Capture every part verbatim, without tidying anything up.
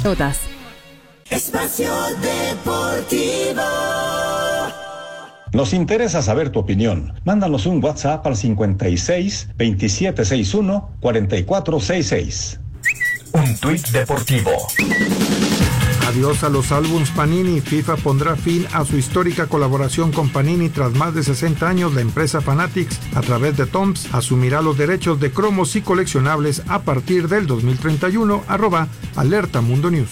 Notas. Espacio Deportivo. Nos interesa saber tu opinión. Mándanos un WhatsApp al cincuenta y seis, veintisiete sesenta y uno, cuarenta y cuatro sesenta y seis. Un tuit deportivo. Adiós a los álbums Panini. FIFA pondrá fin a su histórica colaboración con Panini tras más de sesenta años. La empresa Fanatics, a través de Toms, asumirá los derechos de cromos y coleccionables a partir del dos mil treinta y uno. Arroba Alerta Mundo News.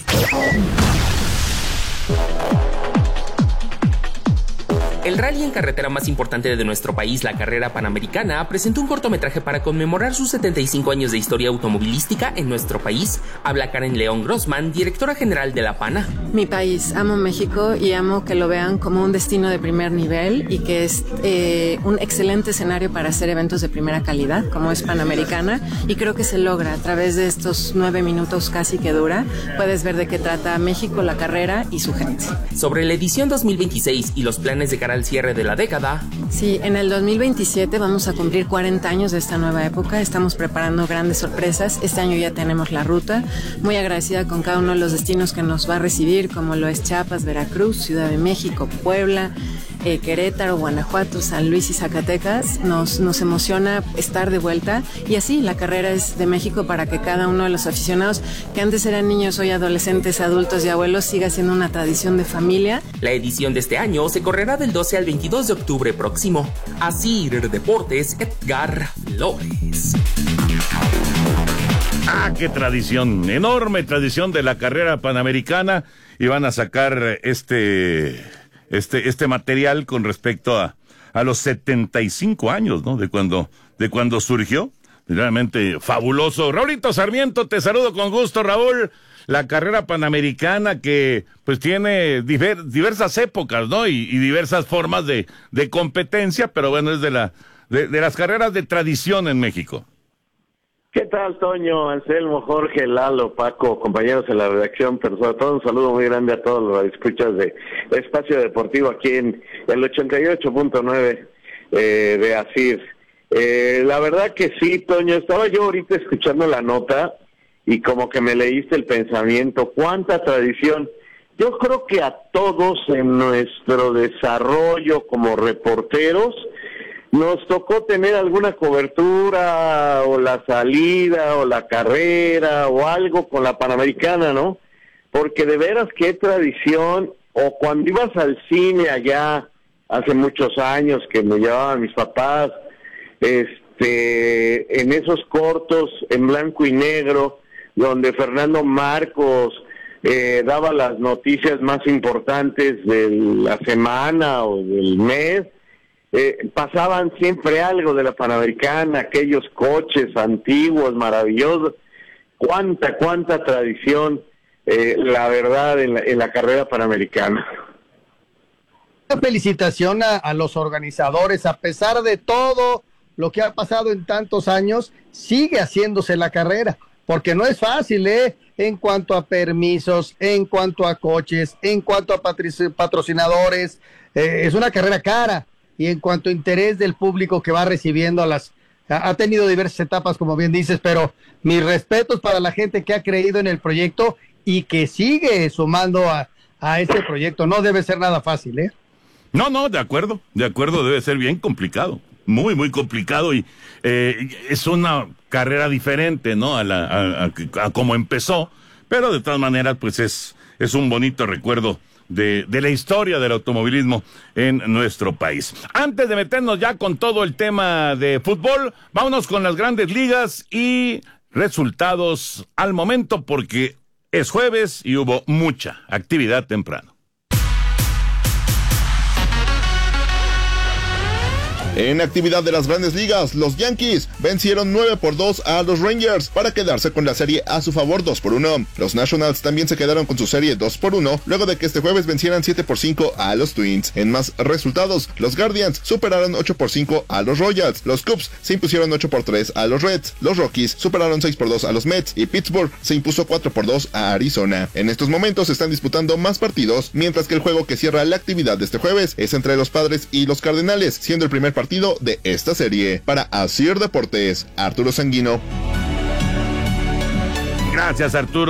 El rally en carretera más importante de nuestro país, la carrera panamericana, presentó un cortometraje para conmemorar sus setenta y cinco años de historia automovilística en nuestro país. Habla Karen León Grossman, directora general de la PANA. Mi país, amo México y amo que lo vean como un destino de primer nivel y que es eh, un excelente escenario para hacer eventos de primera calidad, como es Panamericana, y creo que se logra a través de estos nueve minutos casi que dura. Puedes ver de qué trata México, la carrera y su gente. Sobre la edición dos mil veintiséis y los planes de cara al cierre de la década. Sí, en el dos mil veintisiete vamos a cumplir cuarenta años de esta nueva época. Estamos preparando grandes sorpresas. Este año ya tenemos la ruta. Muy agradecida con cada uno de los destinos que nos va a recibir, como lo es Chiapas, Veracruz, Ciudad de México, Puebla, eh, Querétaro, Guanajuato, San Luis y Zacatecas. Nos, nos emociona estar de vuelta. Y así, la carrera es de México para que cada uno de los aficionados, que antes eran niños, hoy adolescentes, adultos y abuelos, siga siendo una tradición de familia. La edición de este año se correrá del doce al veintidós de octubre próximo. Asir Deportes, Edgar Flores. Ah, qué tradición, enorme tradición de la carrera panamericana, y van a sacar este este este material con respecto a a los setenta y cinco años, ¿no? De cuando de cuando surgió. Realmente fabuloso. Raulito Sarmiento, te saludo con gusto, Raúl. La carrera panamericana que pues tiene diver, diversas épocas, ¿no? Y, y diversas formas de, de competencia, pero bueno, es de la de, de las carreras de tradición en México. ¿Qué tal, Toño, Anselmo, Jorge, Lalo, Paco, compañeros en la redacción, pero sobre todo un saludo muy grande a todos los escuchas de Espacio Deportivo aquí en el ochenta y ocho punto nueve eh, de Asir. Eh, la verdad que sí, Toño, estaba yo ahorita escuchando la nota y como que me leíste el pensamiento. ¡Cuánta tradición! Yo creo que a todos en nuestro desarrollo como reporteros nos tocó tener alguna cobertura o la salida o la carrera o algo con la Panamericana, ¿no? Porque de veras qué tradición. O cuando ibas al cine allá hace muchos años que me llevaban mis papás, este, en esos cortos en blanco y negro, donde Fernando Marcos eh, daba las noticias más importantes de la semana o del mes, eh, pasaban siempre algo de la Panamericana, aquellos coches antiguos, maravillosos. Cuánta, cuánta tradición, eh, la verdad, en la, en la carrera panamericana. Una felicitación a, a los organizadores, a pesar de todo lo que ha pasado en tantos años, sigue haciéndose la carrera, porque no es fácil, ¿eh? En cuanto a permisos, en cuanto a coches, en cuanto a patrocinadores, eh, es una carrera cara, y en cuanto a interés del público que va recibiendo a las, ha, ha tenido diversas etapas, como bien dices, pero mis respetos para la gente que ha creído en el proyecto y que sigue sumando a, a este proyecto. No debe ser nada fácil, ¿eh? No, no, de acuerdo, de acuerdo, debe ser bien complicado. Muy, muy complicado, y eh, es una carrera diferente, ¿no? A la a, a, a como empezó, pero de todas maneras, pues es es un bonito recuerdo de, de la historia del automovilismo en nuestro país. Antes de meternos ya con todo el tema de fútbol, vámonos con las grandes ligas y resultados al momento, porque es jueves y hubo mucha actividad temprano. En actividad de las grandes ligas, los Yankees vencieron nueve por dos a los Rangers para quedarse con la serie a su favor dos por uno. Los Nationals también se quedaron con su serie dos por uno, luego de que este jueves vencieran siete por cinco a los Twins. En más resultados, los Guardians superaron ocho por cinco a los Royals, los Cubs se impusieron ocho por tres a los Reds, los Rockies superaron seis por dos a los Mets y Pittsburgh se impuso cuatro por dos a Arizona. En estos momentos se están disputando más partidos, mientras que el juego que cierra la actividad de este jueves es entre los Padres y los Cardenales, siendo el primer partido partido de esta serie. Para Asir Deportes, Arturo Sanguino. Gracias, Arturo.